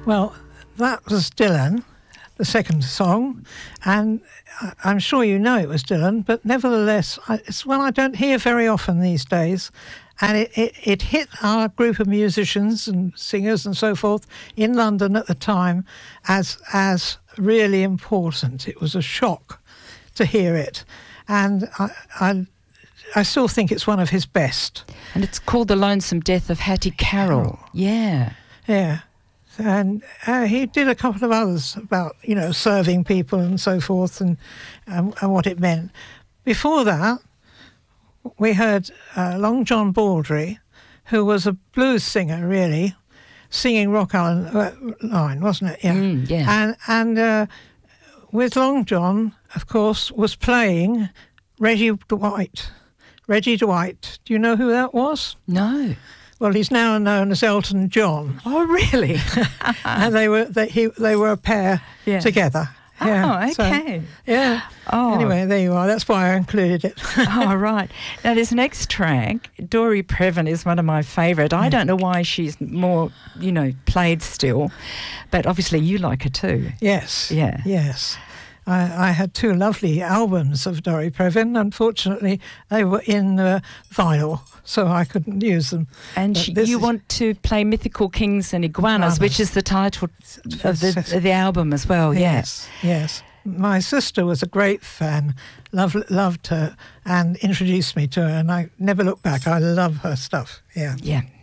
Well, that was Dylan, the second song, and I'm sure you know it was Dylan, but nevertheless, it's one I don't hear very often these days, and it hit our group of musicians and singers and so forth in London at the time as really important. It was a shock to hear it, and I still think it's one of his best. And it's called The Lonesome Death of Hattie Carroll. Yeah. Yeah. And he did a couple of others about, serving people and so forth and what it meant. Before that, we heard Long John Baldry, who was a blues singer, really, singing Rock Island Line, wasn't it? Yeah. Yeah. And with Long John, of course, was playing Reggie Dwight. Reggie Dwight. Do you know who that was? No. Well, he's now known as Elton John. Oh, really? And they were a pair together. Yeah, oh, okay. So, yeah. Oh. Anyway, there you are. That's why I included it. Oh, right. Now, this next track, Dory Previn, is one of my favourite. I don't know why she's more, played still, but obviously you like her too. Yes. Yeah. Yes. I had two lovely albums of Dory Previn. Unfortunately, they were in vinyl, so I couldn't use them. And you want to play Mythical Kings and Iguanas, which is the title of the album as well. Yes, yes. My sister was a great fan, loved her, and introduced me to her, and I never looked back. I love her stuff. Yeah. Yeah.